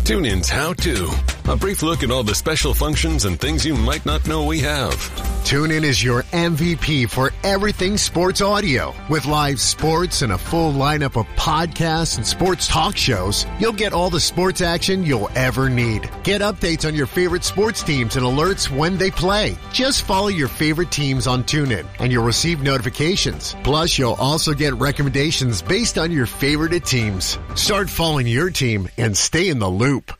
TuneIn's How To. A brief look at all the special functions and things you might not know we have. TuneIn is your MVP for everything sports audio. With live sports and a full lineup of podcasts and sports talk shows, you'll get all the sports action you'll ever need. Get updates on your favorite sports teams and alerts when they play. Just follow your favorite teams on TuneIn and you'll receive notifications. Plus, you'll also get recommendations based on your favorite teams. Start following your team and stay in the loop.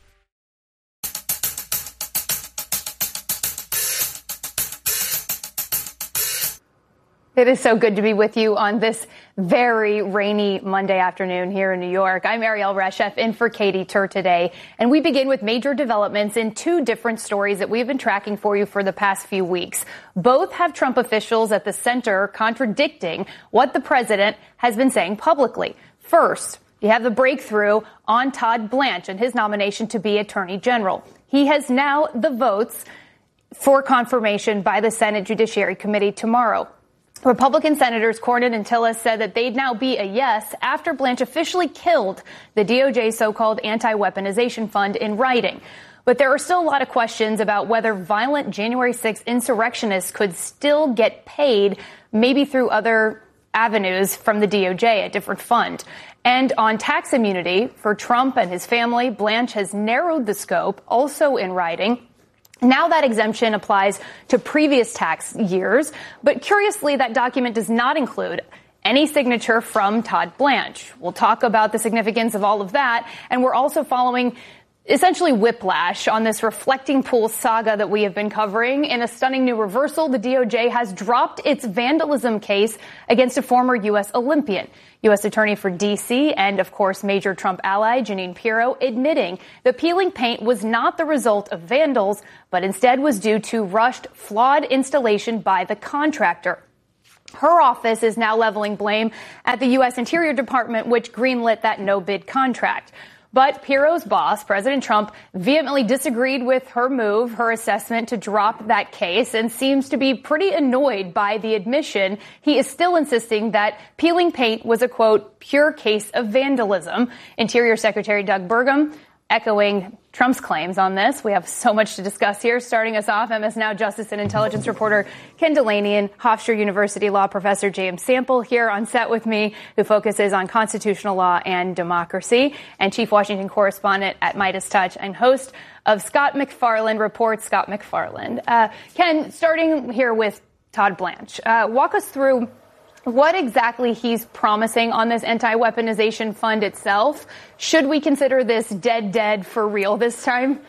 It is so good to be with you on this very rainy Monday afternoon here in New York. I'm Ariel Reshef in for Katie Tur today, and we begin with major developments in two different stories that we've been tracking for you for the past few weeks. Both have Trump officials at the center contradicting what the president has been saying publicly. First, you have the breakthrough on Todd Blanche and his nomination to be Attorney General. He has now the votes for confirmation by the Senate Judiciary Committee tomorrow. Republican Senators Cornyn and Tillis said that they'd now be a yes after Blanche officially killed the DOJ's so-called anti-weaponization fund in writing. But there are still a lot of questions about whether violent January 6th insurrectionists could still get paid, maybe through other avenues from the DOJ, a different fund. And on tax immunity for Trump and his family, Blanche has narrowed the scope, also in writing. Now that exemption applies to previous tax years, but curiously, that document does not include any signature from Todd Blanche. We'll talk about the significance of all of that, and we're also following essentially whiplash on this reflecting pool saga that we have been covering. In a stunning new reversal, the DOJ has dropped its vandalism case against a former U.S. Olympian. U.S. Attorney for D.C. and, of course, major Trump ally Jeanine Pirro admitting the peeling paint was not the result of vandals, but instead was due to rushed, flawed installation by the contractor. Her office is now leveling blame at the U.S. Interior Department, which greenlit that no-bid contract. But Pirro's boss, President Trump, vehemently disagreed with her move, her assessment to drop that case, and seems to be pretty annoyed by the admission. He is still insisting that peeling paint was a, quote, pure case of vandalism. Interior Secretary Doug Burgum echoing Trump's claims on this. We have so much to discuss here. Starting us off, MS Now Justice and Intelligence reporter Ken Delaney and Hofstra University law professor James Sample here on set with me, who focuses on constitutional law and democracy, and chief Washington correspondent at Midas Touch and host of Scott MacFarlane Reports, Scott MacFarlane. Ken, starting here with Todd Blanche, walk us through what exactly he's promising on this anti-weaponization fund itself. Should we consider this dead for real this time?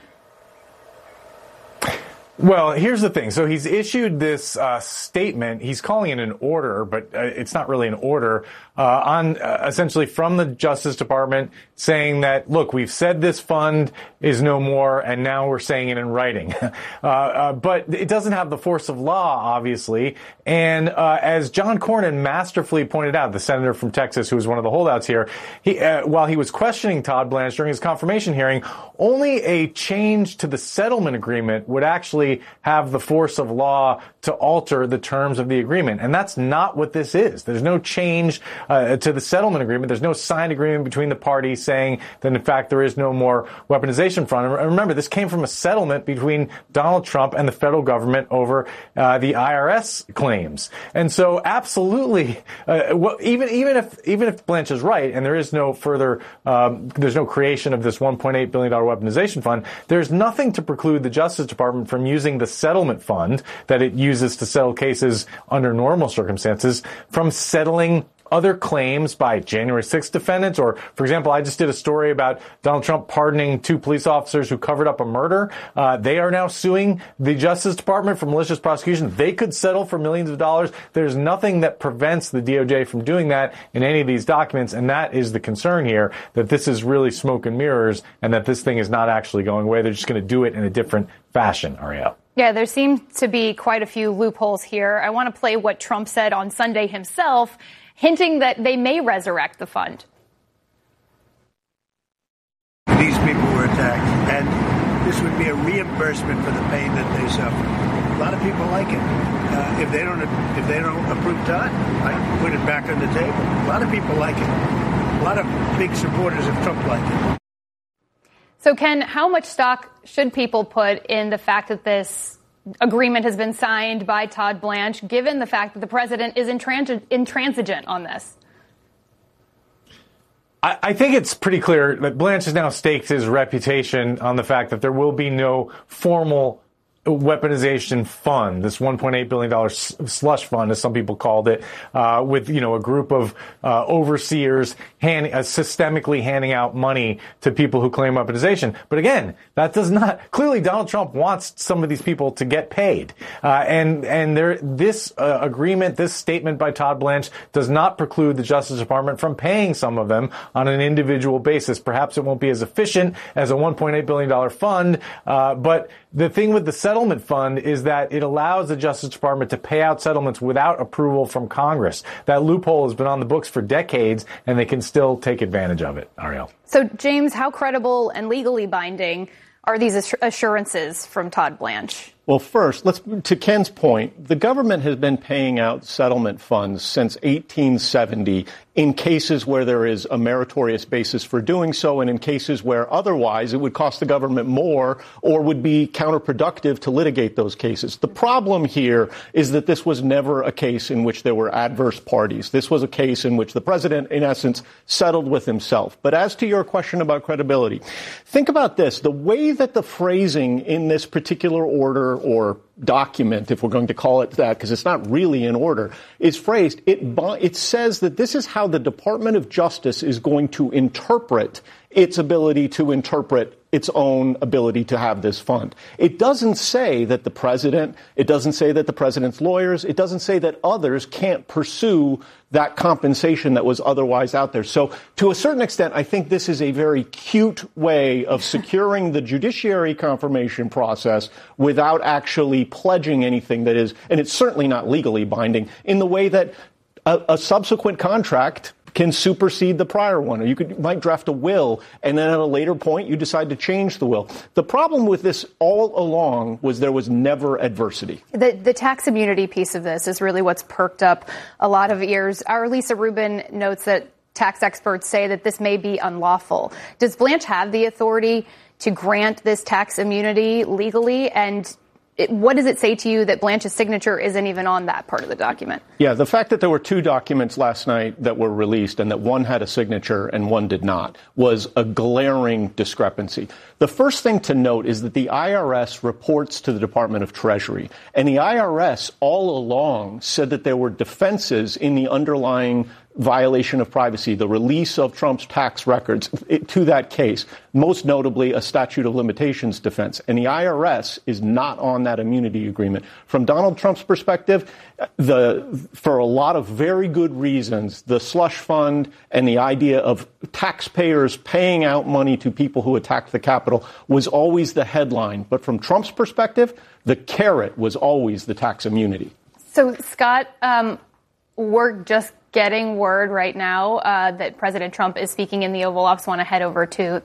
Well, here's the thing. So he's issued this statement. He's calling it an order, but it's not really an order, on essentially from the Justice Department saying that, look, we've said this fund is no more, and now we're saying it in writing. But it doesn't have the force of law, obviously. And as John Cornyn masterfully pointed out, the senator from Texas who was one of the holdouts here, while he was questioning Todd Blanche during his confirmation hearing, only a change to the settlement agreement would actually have the force of law to alter the terms of the agreement. And that's not what this is. There's no change to the settlement agreement. There's no signed agreement between the parties saying that, in fact, there is no more weaponization fund. And remember, this came from a settlement between Donald Trump and the federal government over the IRS claims. And so absolutely, even if Blanche is right and there is no further, there's no creation of this $1.8 billion weaponization fund, there's nothing to preclude the Justice Department from using the settlement fund that it uses to settle cases under normal circumstances from settling other claims by January 6th defendants. Or, for example, I just did a story about Donald Trump pardoning 2 police officers who covered up a murder. They are now suing the Justice Department for malicious prosecution. They could settle for millions of dollars. There's nothing that prevents the DOJ from doing that in any of these documents. And that is the concern here, that this is really smoke and mirrors and that this thing is not actually going away. They're just going to do it in a different fashion, Ariel. Yeah, there seem to be quite a few loopholes here. I want to play what Trump said on Sunday himself, hinting that they may resurrect the fund. These people were attacked, and this would be a reimbursement for the pain that they suffered. A lot of people like it. If they don't approve Todd, I put it back on the table. A lot of people like it. A lot of big supporters of Trump like it. So, Ken, how much stock should people put in the fact that this agreement has been signed by Todd Blanche, given the fact that the president is intransigent on this? I think it's pretty clear that Blanche has now staked his reputation on the fact that there will be no formal weaponization fund, this $1.8 billion slush fund, as some people called it, with, a group of overseers systemically handing out money to people who claim weaponization. But again, that does not, clearly Donald Trump wants some of these people to get paid. This agreement, this statement by Todd Blanche does not preclude the Justice Department from paying some of them on an individual basis. Perhaps it won't be as efficient as a $1.8 billion fund, but the thing with the settlement fund is that it allows the Justice Department to pay out settlements without approval from Congress. That loophole has been on the books for decades, and they can still take advantage of it. Ariel. So, James, how credible and legally binding are these assurances from Todd Blanche? Well, first, to Ken's point, the government has been paying out settlement funds since 1870 in cases where there is a meritorious basis for doing so, and in cases where otherwise it would cost the government more or would be counterproductive to litigate those cases. The problem here is that this was never a case in which there were adverse parties. This was a case in which the president, in essence, settled with himself. But as to your question about credibility, think about this. The way that the phrasing in this particular order or document, if we're going to call it that, because it's not really in order, is phrased. It says that this is how the Department of Justice is going to interpret its ability to interpret its own ability to have this fund. It doesn't say that the president, it doesn't say that the president's lawyers, it doesn't say that others can't pursue that compensation that was otherwise out there. So to a certain extent, I think this is a very cute way of securing the judiciary confirmation process without actually pledging anything that is, and it's certainly not legally binding, in the way that a subsequent contract can supersede the prior one. Or you might draft a will, and then at a later point, you decide to change the will. The problem with this all along was there was never adversity. The tax immunity piece of this is really what's perked up a lot of ears. Our Lisa Rubin notes that tax experts say that this may be unlawful. Does Blanche have the authority to grant this tax immunity legally? And what does it say to you that Blanche's signature isn't even on that part of the document? Yeah, the fact that there were two documents last night that were released and that one had a signature and one did not was a glaring discrepancy. The first thing to note is that the IRS reports to the Department of Treasury, and the IRS all along said that there were defenses in the underlying violation of privacy, the release of Trump's tax records to that case, most notably a statute of limitations defense. And the IRS is not on that immunity agreement. From Donald Trump's perspective, for a lot of very good reasons, the slush fund and the idea of taxpayers paying out money to people who attacked the Capitol was always the headline. But from Trump's perspective, the carrot was always the tax immunity. So, Scott, we're just getting word right now that President Trump is speaking in the Oval Office. Want to head over to.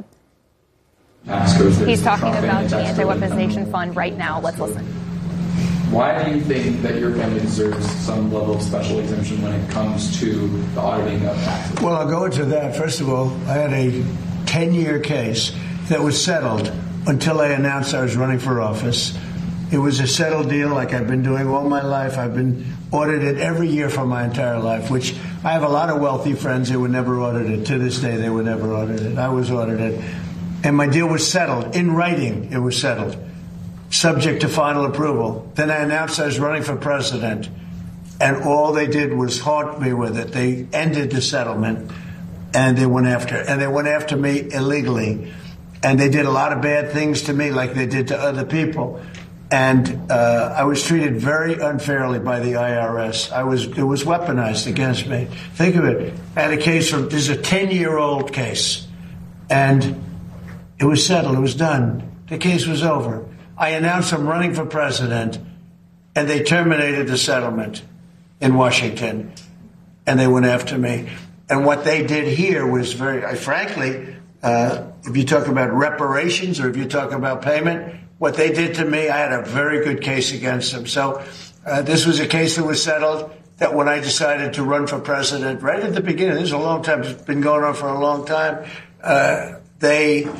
He's talking about the anti-weaponization fund right now. Let's listen. Why do you think that your family deserves some level of special exemption when it comes to the auditing of taxes? Well, I'll go into that. First of all, I had a 10-year case that was settled until I announced I was running for office. It was a settled deal like I've been doing all my life. I've been audited every year for my entire life, which I have a lot of wealthy friends who were never audited. To this day, they were never audited. I was audited. And my deal was settled. In writing, it was settled, subject to final approval. Then I announced I was running for president, and all they did was haunt me with it. They ended the settlement, and they went after me illegally. And they did a lot of bad things to me like they did to other people. And I was treated very unfairly by the IRS. It was weaponized against me. Think of it. I had a case this is a 10-year-old case. And it was settled. It was done. The case was over. I announced I'm running for president, and they terminated the settlement in Washington. And they went after me. And what they did here was frankly, if you talk about reparations or if you talk about payment, what they did to me, I had a very good case against them. So this was a case that was settled, that when I decided to run for president, right at the beginning, this is a long time, it's been going on for a long time, they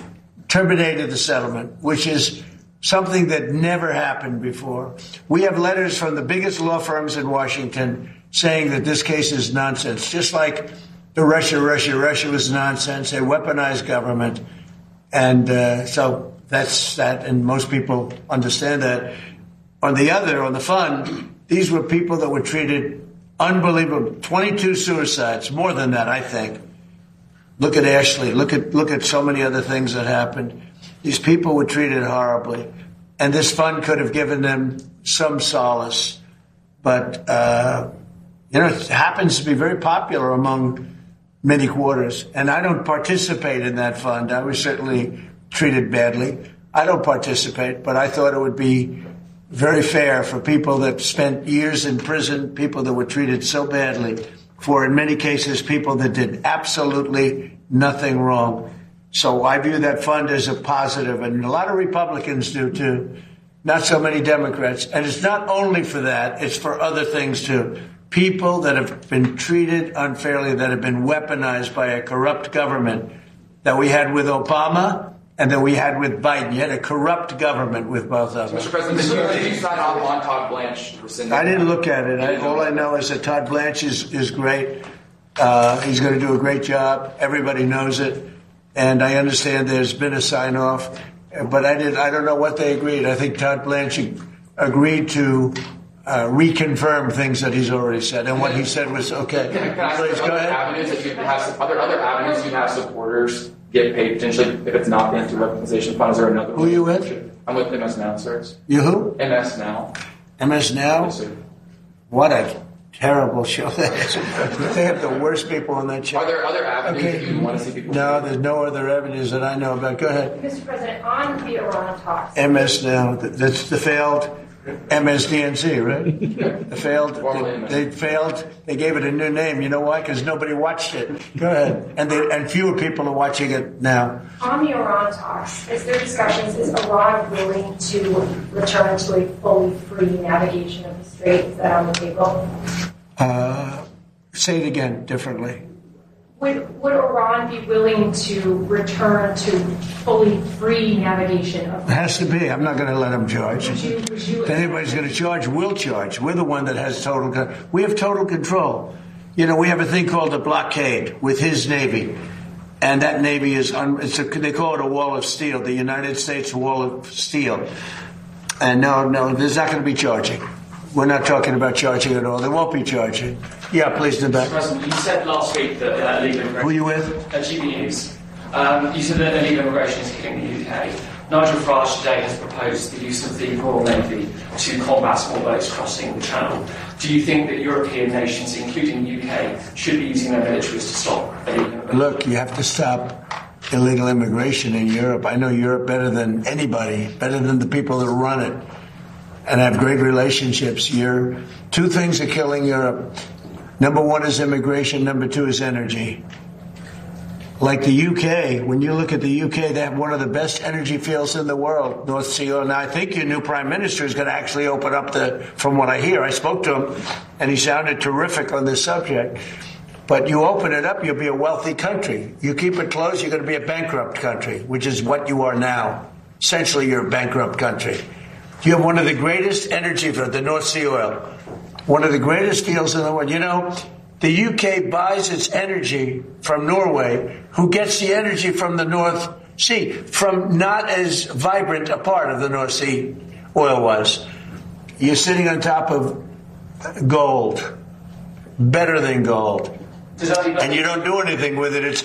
terminated the settlement, which is something that never happened before. We have letters from the biggest law firms in Washington saying that this case is nonsense, just like the Russia was nonsense, a weaponized government. And so that's that, and most people understand that. On the fund, these were people that were treated unbelievable. 22 suicides, more than that, I think. Look at Ashley. Look at so many other things that happened. These people were treated horribly, and this fund could have given them some solace. But it happens to be very popular among many quarters, and I don't participate in that fund. I was certainly treated badly. I don't participate, but I thought it would be very fair for people that spent years in prison, people that were treated so badly, for in many cases people that did absolutely nothing wrong. So I view that fund as a positive, and a lot of Republicans do too, not so many Democrats. And it's not only for that, it's for other things too. People that have been treated unfairly, that have been weaponized by a corrupt government that we had with Obama and that we had with Biden. You had a corrupt government with both of them. Mr. President, did you sign off on Todd Blanche rescinding? I didn't look at it. All I know is that Todd Blanche is great. He's going to do a great job. Everybody knows it. And I understand there's been a sign-off. But I don't know what they agreed. I think Todd Blanche agreed to reconfirm things that he's already said. And what he said was okay. Please go ahead. Are there other avenues you have supporters get paid potentially if it's not the anti-weaponization fund? Is there another? Who are you with? I'm with MS Now, sir. You who? MS Now. MS Now? Yes, sir. What a terrible show that is. They have the worst people on that show. Are there other avenues that you want to see people? No, there's no other avenues that I know about. Go ahead. Mr. President, on the Iran talks. MS Now. That's the failed MSDNC, right? They failed. They gave it a new name. You know why? Because nobody watched it. Go ahead. And fewer people are watching it now. On the Iran talks, is there discussions? Is Iran willing to return to a fully free navigation of the Strait? Is that on the table? Say it again differently. Would Iran be willing to return to fully free navigation of the It has to be. I'm not going to let them charge. Would you if anybody's going to charge, we'll charge. We're the one that has total control. We have total control. You know, we have a thing called a blockade with his Navy. And that Navy is, they call it a wall of steel, the United States wall of steel. And no, there's not going to be charging. We're not talking about charging at all. There won't be charging. Yeah, please, in the back. Mr. President, you said last week that illegal immigration... Who are you with? GB News. You said that illegal immigration is killing the UK. Nigel Farage today has proposed the use of the Royal Navy to combat small boats crossing the Channel. Do you think that European nations, including the UK, should be using their militaries to stop illegal immigration? Look, you have to stop illegal immigration in Europe. I know Europe better than anybody, better than the people that run it. And I have great relationships here. Two things are killing Europe. Number one is immigration. Number two is energy. Like the UK, when you look at the UK, they have one of the best energy fields in the world, North Sea oil. Now, I think your new prime minister is going to actually open up from what I hear. I spoke to him, and he sounded terrific on this subject. But you open it up, you'll be a wealthy country. You keep it closed, you're going to be a bankrupt country, which is what you are now. Essentially, you're a bankrupt country. You have one of the greatest energy fields, the North Sea oil, one of the greatest fields in the world. You know, the UK buys its energy from Norway, who gets the energy from the North Sea, from not as vibrant a part of the North Sea oil was. You're sitting on top of gold, better than gold, and you don't do anything with it.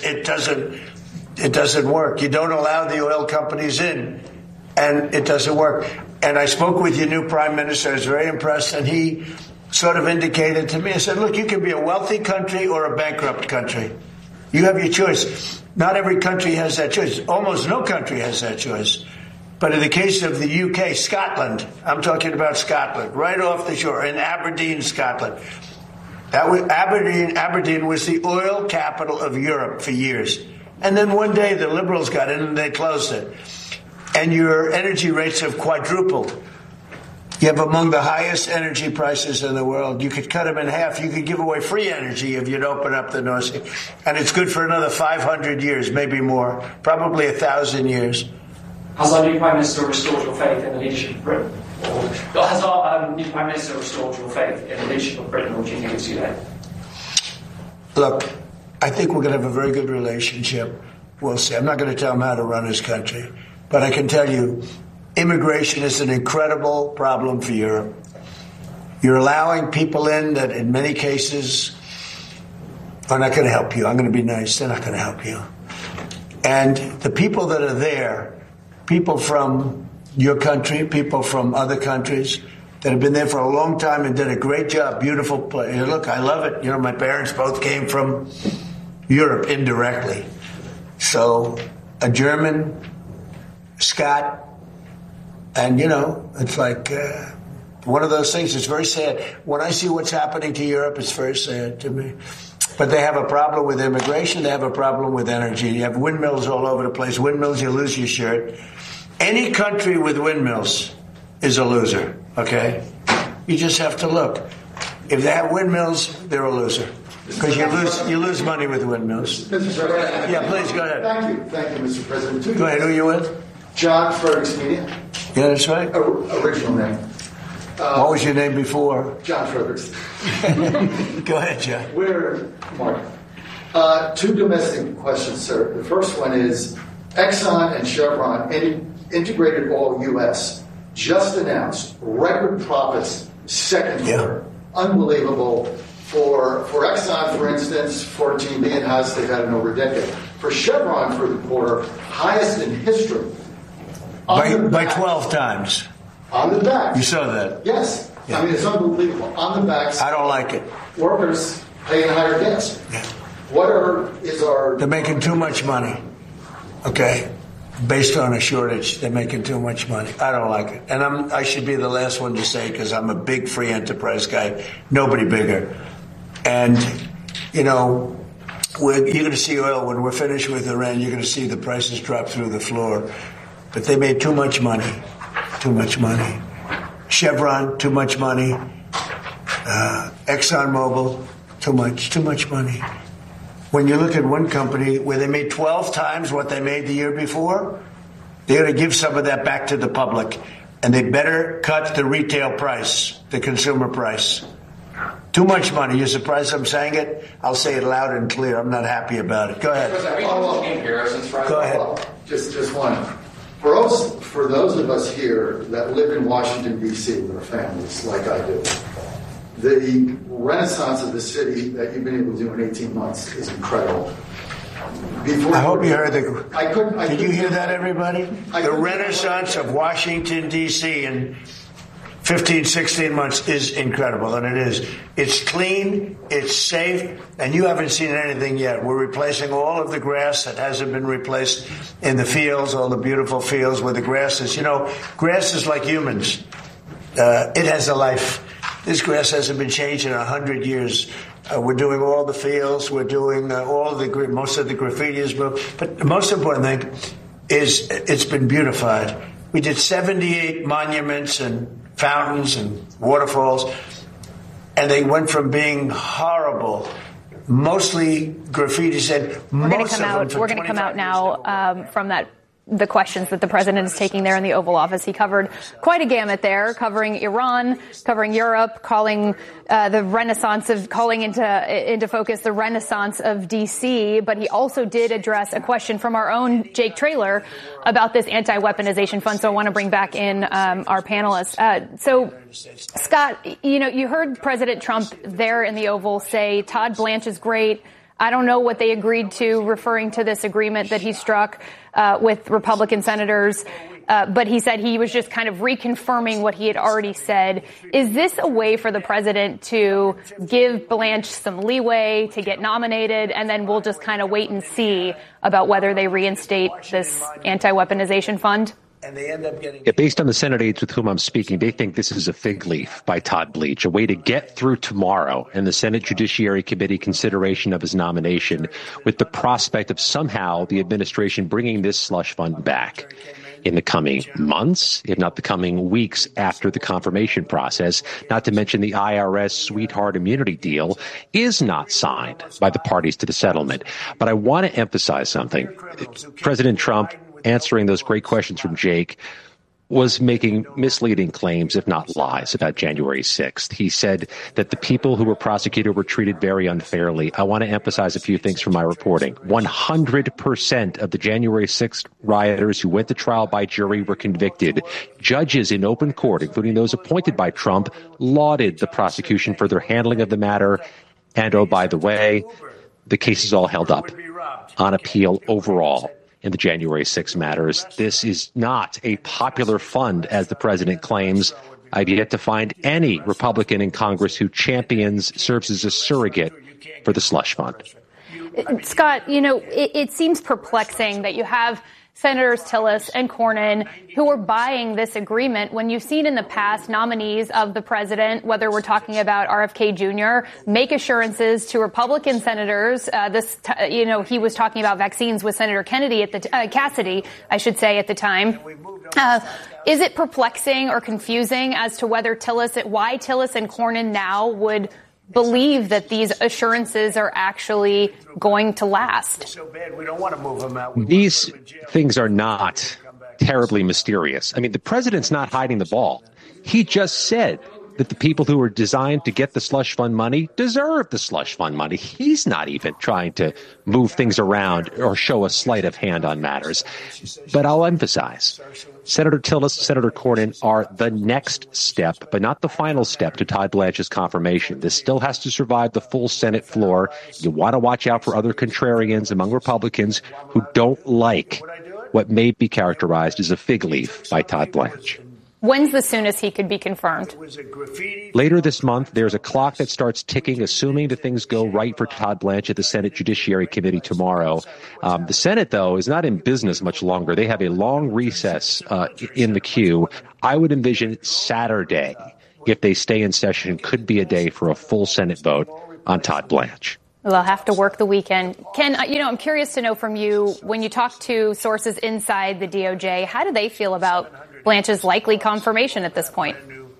It doesn't work. You don't allow the oil companies in, and it doesn't work. And I spoke with your new prime minister. I was very impressed, and he sort of indicated to me, I said, look, you can be a wealthy country or a bankrupt country. You have your choice. Not every country has that choice. Almost no country has that choice. But in the case of the UK, Scotland, I'm talking about Scotland, right off the shore, in Aberdeen, Scotland. Aberdeen was the oil capital of Europe for years. And then one day the Liberals got in and they closed it. And your energy rates have quadrupled. You have among the highest energy prices in the world. You could cut them in half. You could give away free energy if you'd open up the North Sea. And it's good for another 500 years, maybe more, probably 1,000 years. Has our new Prime Minister restored your faith in the leadership of Britain? Or has our new Prime Minister restored your faith in the leadership of Britain, or do you think it's too late? Look, I think we're going to have a very good relationship. We'll see. I'm not going to tell him how to run his country. But I can tell you, immigration is an incredible problem for Europe. You're allowing people in that in many cases are not going to help you. I'm going to be nice. They're not going to help you. And the people that are there, people from your country, people from other countries that have been there for a long time and did a great job, beautiful place. Look, I love it. You know, my parents both came from Europe indirectly. So a German, Scott, and, you know, it's like one of those things. It's very sad. When I see what's happening to Europe, it's very sad to me. But they have a problem with immigration. They have a problem with energy. You have windmills all over the place. Windmills, you lose your shirt. Any country with windmills is a loser, okay? You just have to look. If they have windmills, they're a loser. Because you lose money with windmills. Mr. President. Yeah, please, go ahead. Thank you, Mr. President. Go ahead, who are you with? John Fergus Media. Yeah, that's right. Original name. What was your name before? John Fergus. Go ahead, John. We're Mark. Two domestic questions, sir. The first one is Exxon and Chevron, integrated all U.S., just announced record profits second quarter. Unbelievable. For Exxon, for instance, $14 billion, highest they've had in over a decade. For Chevron for the quarter, highest in history. By 12 times. On the back. You saw that? Yes. Yeah. I mean, it's unbelievable. On the backs. I don't like it. Workers paying higher gas. Yeah. They're making too much money. Okay? Based on a shortage, they're making too much money. I don't like it. And I should be the last one to say, because I'm a big free enterprise guy. Nobody bigger. And, you know, you're going to see oil, when we're finished with Iran, you're going to see the prices drop through the floor. But they made too much money. Too much money. Chevron, too much money. ExxonMobil, too much money. When you look at one company where they made 12 times what they made the year before, they're going to give some of that back to the public. And they better cut the retail price, the consumer price. Too much money. You're surprised I'm saying it? I'll say it loud and clear. I'm not happy about it. Go ahead. Go ahead. Just one. For those of us here that live in Washington, D.C. with our families, like I do, the renaissance of the city that you've been able to do in 18 months is incredible. I hope you heard Did you hear that, everybody? The renaissance of Washington, D.C. in 15, 16 months is incredible, and it is. It's clean, it's safe, and you haven't seen anything yet. We're replacing all of the grass that hasn't been replaced in the fields, all the beautiful fields where the grass is. You know, grass is like humans. It has a life. This grass hasn't been changed in 100 years. We're doing all the fields. We're doing most of the graffiti is moved. But the most important thing is it's been beautified. We did 78 monuments and fountains and waterfalls, and they went from being horrible, mostly graffiti said. We're going to come out now from the questions that the president is taking there in the Oval Office. He covered quite a gamut there, covering Iran, covering Europe, calling into focus the renaissance of D.C. But he also did address a question from our own Jake Traylor about this anti-weaponization fund. So I want to bring back in our panelists. So, Scott, you heard President Trump there in the Oval say Todd Blanche is great. I don't know what they agreed to, referring to this agreement that he struck with Republican senators. But he said he was just kind of reconfirming what he had already said. Is this a way for the president to give Blanche some leeway to get nominated, and then we'll just kind of wait and see about whether they reinstate this anti-weaponization fund? and they end up getting... Based on the Senate aides with whom I'm speaking, they think this is a fig leaf by Todd Blanche, a way to get through tomorrow and the Senate Judiciary Committee consideration of his nomination with the prospect of somehow the administration bringing this slush fund back in the coming months, if not the coming weeks after the confirmation process, not to mention the IRS sweetheart immunity deal is not signed by the parties to the settlement. But I want to emphasize something. President Trump, answering those great questions from Jake, was making misleading claims, if not lies, about January 6th. He said that the people who were prosecuted were treated very unfairly. I want to emphasize a few things from my reporting. 100% of the January 6th rioters who went to trial by jury were convicted. Judges in open court, including those appointed by Trump, lauded the prosecution for their handling of the matter. And, oh, by the way, the case is all held up on appeal overall. In the January 6 matters, this is not a popular fund, as the president claims. I've yet to find any Republican in Congress who serves as a surrogate for the slush fund. Scott, it seems perplexing that you have Senators Tillis and Cornyn who are buying this agreement when you've seen in the past nominees of the president, whether we're talking about RFK Jr., make assurances to Republican senators. He was talking about vaccines with Senator Cassidy, I should say, at the time. Is it perplexing or confusing as to why Tillis and Cornyn now would believe that these assurances are actually going to last? So bad, we don't want to move them out. These things are not terribly mysterious. I mean, the president's not hiding the ball. He just said that the people who were designed to get the slush fund money deserve the slush fund money. He's not even trying to move things around or show a sleight of hand on matters. But I'll emphasize, Senator Tillis, Senator Cornyn are the next step, but not the final step to Todd Blanche's confirmation. This still has to survive the full Senate floor. You want to watch out for other contrarians among Republicans who don't like what may be characterized as a fig leaf by Todd Blanche. When's the soonest he could be confirmed? Later this month, there's a clock that starts ticking, assuming that things go right for Todd Blanche at the Senate Judiciary Committee tomorrow. The Senate, though, is not in business much longer. They have a long recess in the queue. I would envision Saturday, if they stay in session, could be a day for a full Senate vote on Todd Blanche. They'll have to work the weekend. Ken, I'm curious to know from you, when you talk to sources inside the DOJ, how do they feel about Blanche's likely confirmation at this point?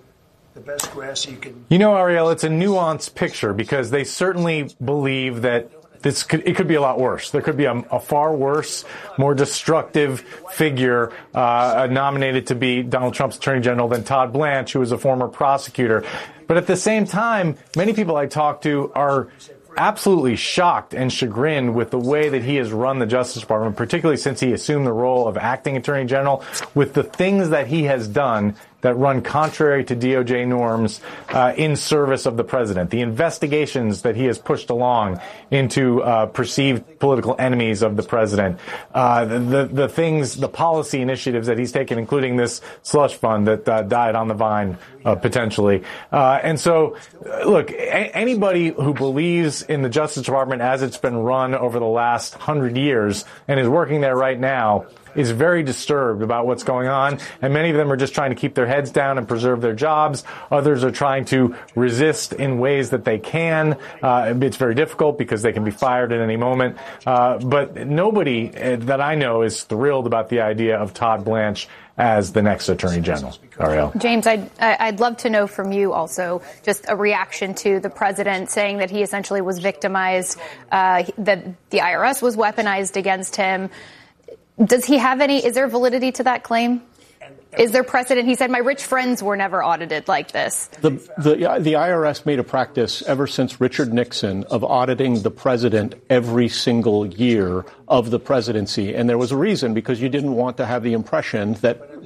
Ariel, it's a nuanced picture because they certainly believe that it could be a lot worse. There could be a far worse, more destructive figure nominated to be Donald Trump's attorney general than Todd Blanche, who is a former prosecutor. But at the same time, many people I talk to are absolutely shocked and chagrined with the way that he has run the Justice Department, particularly since he assumed the role of acting attorney general, with the things that he has done that run contrary to DOJ norms in service of the president. The investigations that he has pushed along into perceived political enemies of the president. The policy initiatives that he's taken, including this slush fund that died on the vine, potentially. And so, look, anybody who believes in the Justice Department as it's been run over the last 100 years and is working there right now is very disturbed about what's going on, and many of them are just trying to keep their heads down and preserve their jobs. Others are trying to resist in ways that they can. It's very difficult because they can be fired at any moment. But nobody that I know is thrilled about the idea of Todd Blanche as the next Attorney General. Ariel. James, I'd love to know from you also just a reaction to the president saying that he essentially was victimized, that the IRS was weaponized against him. Does he have is there validity to that claim? Is there precedent? He said, my rich friends were never audited like this. The IRS made a practice ever since Richard Nixon of auditing the president every single year of the presidency. And there was a reason, because you didn't want to have the impression that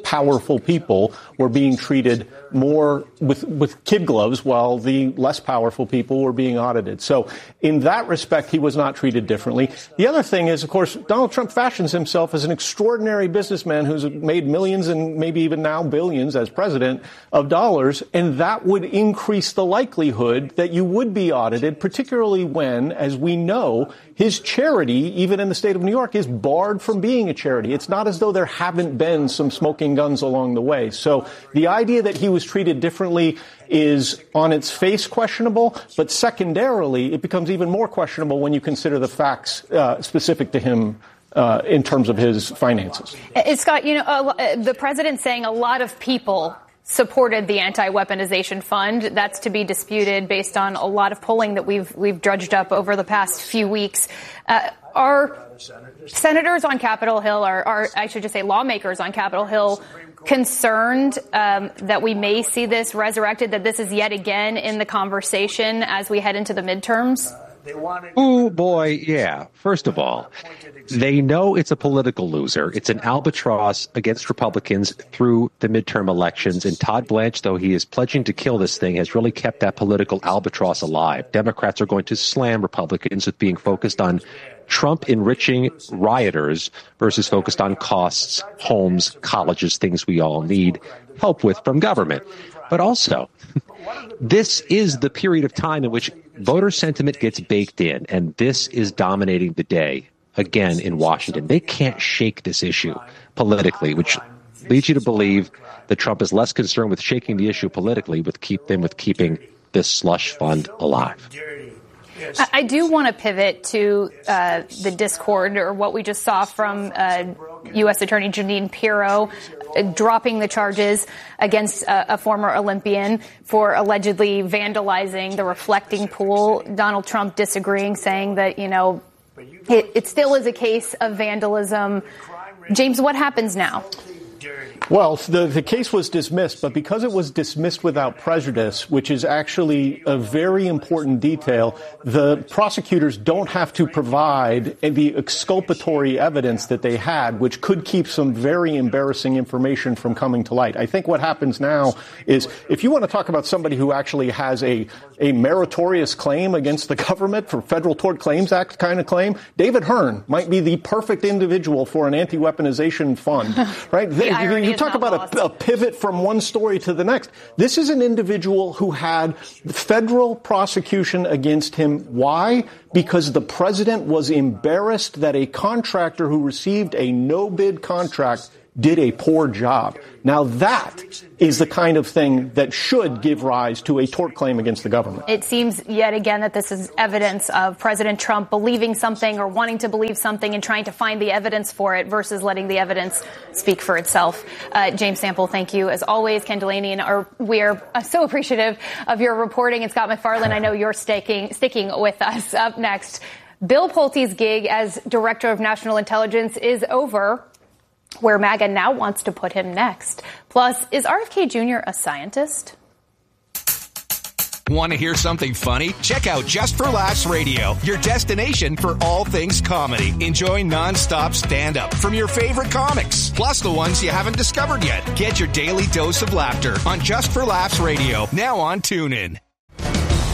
powerful people were being treated more with kid gloves while the less powerful people were being audited. So in that respect, he was not treated differently. The other thing is, of course, Donald Trump fashions himself as an extraordinary businessman who's made millions and maybe even now billions as president of dollars, and that would increase the likelihood that you would be audited, particularly when, as we know, his charity, even in the state of New York, is barred from being a charity. It's not as though there haven't been some smoking guns along the way. So the idea that he was treated differently is on its face questionable, but secondarily, it becomes even more questionable when you consider the facts specific to him in terms of his finances. Scott, the president saying a lot of people supported the anti-weaponization fund. That's to be disputed based on a lot of polling that we've drudged up over the past few weeks. Are senators on Capitol Hill, or I should just say lawmakers on Capitol Hill, concerned that we may see this resurrected, that this is yet again in the conversation as we head into the midterms? Oh, boy, yeah. First of all, they know it's a political loser. It's an albatross against Republicans through the midterm elections. And Todd Blanche, though he is pledging to kill this thing, has really kept that political albatross alive. Democrats are going to slam Republicans with being focused on Trump enriching rioters versus focused on costs, homes, colleges, things we all need help with from government. But also, this is the period of time in which voter sentiment gets baked in, and this is dominating the day again in Washington. They can't shake this issue politically, which leads you to believe that Trump is less concerned with shaking the issue politically than with keeping this slush fund alive. I do want to pivot to the discord, or what we just saw from U.S. Attorney Jeanine Pirro dropping the charges against a former Olympian for allegedly vandalizing the reflecting pool. Donald Trump disagreeing, saying that, it still is a case of vandalism. James, what happens now? Well, the case was dismissed, but because it was dismissed without prejudice, which is actually a very important detail, the prosecutors don't have to provide the exculpatory evidence that they had, which could keep some very embarrassing information from coming to light. I think what happens now is, if you want to talk about somebody who actually has a meritorious claim against the government, for Federal Tort Claims Act kind of claim, David Hearn might be the perfect individual for an anti-weaponization fund, right? You talk about a pivot from one story to the next. This is an individual who had federal prosecution against him. Why? Because the president was embarrassed that a contractor who received a no-bid contract did a poor job. Now that is the kind of thing that should give rise to a tort claim against the government. It seems yet again that this is evidence of President Trump believing something or wanting to believe something and trying to find the evidence for it versus letting the evidence speak for itself. James Sample, thank you. As always, Ken Delaney, we are so appreciative of your reporting. And Scott MacFarlane, I know you're sticking with us. Up next, Bill Pulte's gig as Director of National Intelligence is over. Where MAGA now wants to put him next. Plus, is RFK Jr. a scientist? Want to hear something funny? Check out Just for Laughs Radio, your destination for all things comedy. Enjoy nonstop stand-up from your favorite comics, plus the ones you haven't discovered yet. Get your daily dose of laughter on Just for Laughs Radio, now on TuneIn.